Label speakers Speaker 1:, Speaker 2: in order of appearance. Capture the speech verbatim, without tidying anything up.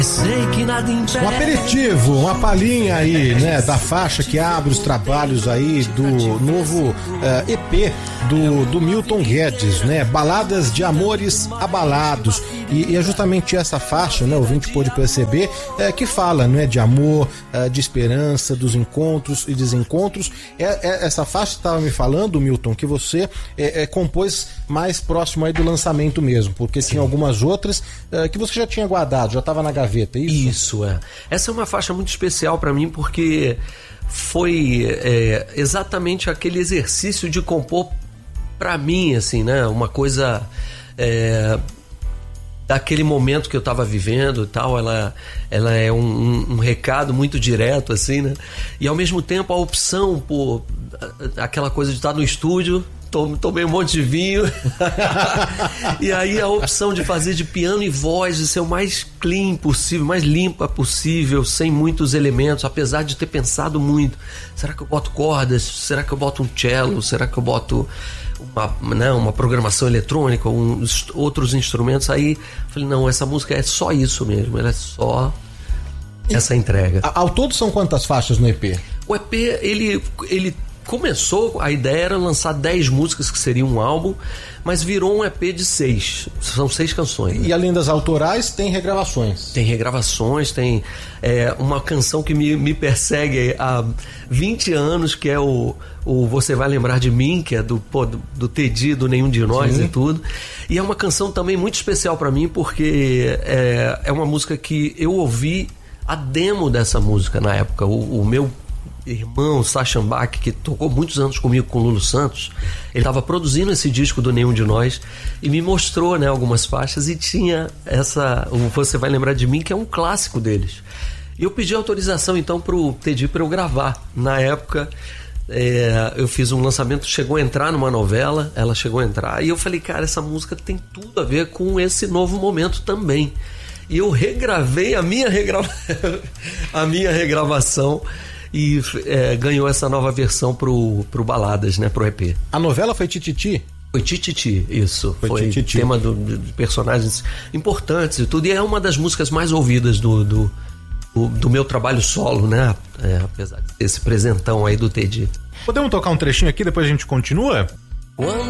Speaker 1: Um aperitivo, uma palhinha aí, né, da faixa que abre os trabalhos aí do novo uh, E P do, do Milton Guedes, né, Baladas de Amores Abalados, e, e é justamente essa faixa, né, o ouvinte pôde perceber, é, que fala, né, de amor, é, de esperança, dos encontros e desencontros. É, é, essa faixa estava me falando, Milton, que você é, é, compôs mais próximo aí do lançamento mesmo, porque Sim. tinha algumas outras é, que você já tinha guardado, já estava na gaveta, é isso?
Speaker 2: Isso, é. Essa é uma faixa muito especial para mim, porque foi é, exatamente aquele exercício de compor para mim, assim, né? Uma coisa é, daquele momento que eu estava vivendo e tal. Ela, ela é um, um, um recado muito direto, assim, né? E ao mesmo tempo a opção por aquela coisa de estar no estúdio. Tomei um monte de vinho e aí a opção de fazer de piano e voz, de ser o mais clean possível, mais limpa possível, sem muitos elementos, apesar de ter pensado muito. Será que eu boto cordas? Será que eu boto um cello? Será que eu boto uma, né, uma programação eletrônica, uns, outros instrumentos? Aí falei, não, essa música é só isso mesmo, ela é só essa entrega.
Speaker 1: Ao todo são quantas faixas no E P?
Speaker 2: O E P, ele... ele começou, a ideia era lançar dez músicas, que seria um álbum, mas virou um E P de seis. São seis canções. Né?
Speaker 1: E além das autorais, tem regravações.
Speaker 2: Tem regravações, tem é, uma canção que me, me persegue há vinte anos, que é o, o Você Vai Lembrar de Mim, que é do, pô, do, do Teddy, do Nenhum de Nós Sim. e tudo. E é uma canção também muito especial para mim, porque é, é uma música que eu ouvi a demo dessa música na época. O, o meu irmão Sacha Bach, que tocou muitos anos comigo com o Lulu Santos, ele estava produzindo esse disco do Nenhum de Nós e me mostrou, né, algumas faixas, e tinha essa, o Você Vai Lembrar de Mim, que é um clássico deles. E eu pedi autorização então pro Teddy para eu gravar. Na época é, eu fiz um lançamento, chegou a entrar numa novela, ela chegou a entrar, e eu falei, cara, essa música tem tudo a ver com esse novo momento também. E eu regravei a minha, regrava... a minha regravação e é, ganhou essa nova versão pro, pro Baladas, né, pro E P.
Speaker 1: A novela foi Tititi?
Speaker 2: Foi Tititi, isso.
Speaker 1: Foi,
Speaker 2: foi
Speaker 1: Tititi.
Speaker 2: Tema do, de personagens importantes e tudo. E é uma das músicas mais ouvidas do, do, do, do meu trabalho solo, né? É, apesar desse presentão aí do Teddy.
Speaker 1: Podemos tocar um trechinho aqui, depois a gente continua?
Speaker 2: Quando